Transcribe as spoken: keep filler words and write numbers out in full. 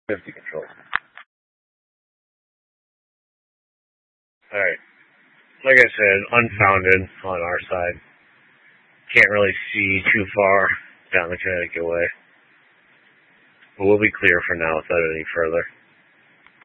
fifty control. Alright. Like I said, unfounded on our side. Can't really see too far down the Connecticut way. But we'll be clear for now without any further.